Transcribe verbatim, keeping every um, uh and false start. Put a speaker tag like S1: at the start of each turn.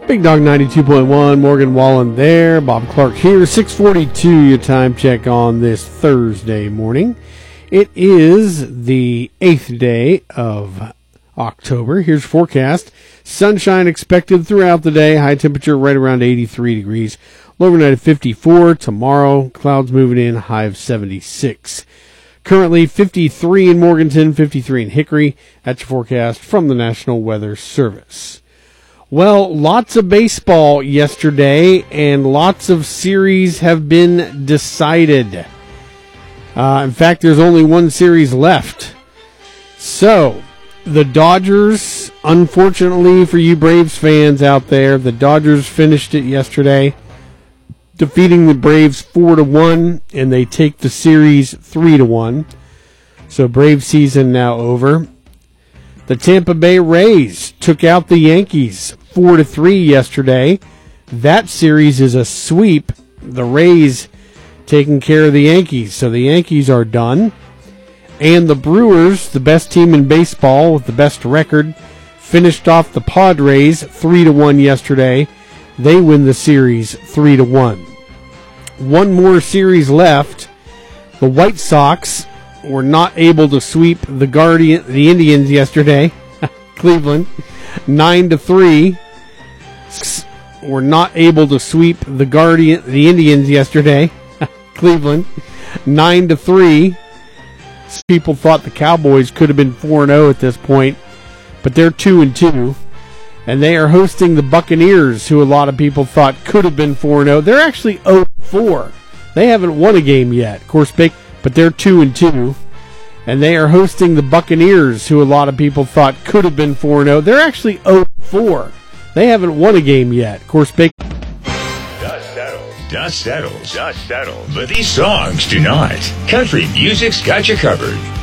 S1: Big Dog ninety-two point one, Morgan Wallen there, Bob Clark here, six forty-two, your time check on this Thursday morning. It is the eighth day of October. Here's your forecast. Sunshine expected throughout the day, high temperature right around eighty-three degrees. Low overnight at fifty-four. Tomorrow, clouds moving in, high of seventy-six. Currently fifty-three in Morganton, fifty-three in Hickory. That's your forecast from the National Weather Service. Well, lots of baseball yesterday, and lots of series have been decided. Uh, in fact, there's only one series left. So, the Dodgers, unfortunately for you Braves fans out there, the Dodgers finished it yesterday, defeating the Braves four to one, and they take the series three to one. So, Braves season now over. The Tampa Bay Rays took out the Yankees four to three yesterday. That series is a sweep. The Rays taking care of the Yankees, so the Yankees are done. And the Brewers, the best team in baseball with the best record, finished off the Padres three to one yesterday. They win the series three to one. One more series left. The White Sox were not able to sweep the Guardian, the Indians yesterday. Cleveland, nine to three. Were not able to sweep the Guardian, the Indians yesterday. Cleveland, nine to three. People thought the Cowboys could have been four and zero at this point, but they're two and two, and they are hosting the Buccaneers, who a lot of people thought could have been four and zero. They're actually zero and four. They haven't won a game yet. Of course, big. But they're two and two, and they are hosting the Buccaneers, who a lot of people thought could have been four and zero. They're actually zero and four. They haven't won a game yet. Of course, big.
S2: Dust settles. Dust settles. Dust settles. But these songs do not. Country music's got you covered.